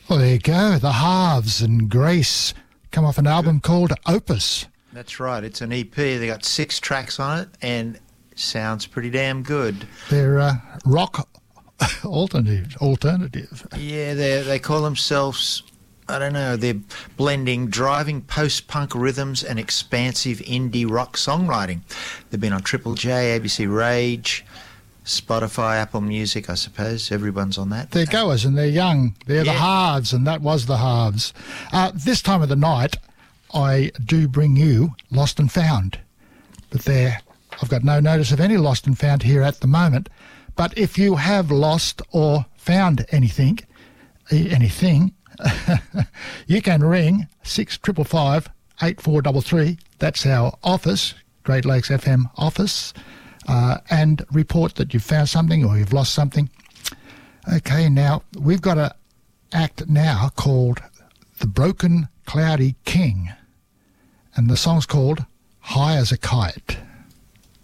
Well, there you go. The Halves and Grace come off an album called Opus. That's right. It's an EP. They got 6 tracks on it and sounds pretty damn good. They're rock alternative. Yeah, they call themselves, I don't know, they're blending driving post-punk rhythms and expansive indie rock songwriting. They've been on Triple J, ABC Rage, Spotify, Apple Music, I suppose. Everyone's on that. They're goers and they're young. They're the Halves, and that was the Halves. This time of the night, I do bring you Lost and Found. But I've got no notice of any Lost and Found here at the moment. But if you have lost or found anything, you can ring 6555 8433. That's our office, Great Lakes FM office. And report that you've found something or you've lost something. Okay, now we've got an act now called The Broken Cloudy King, and the song's called High as a Kite.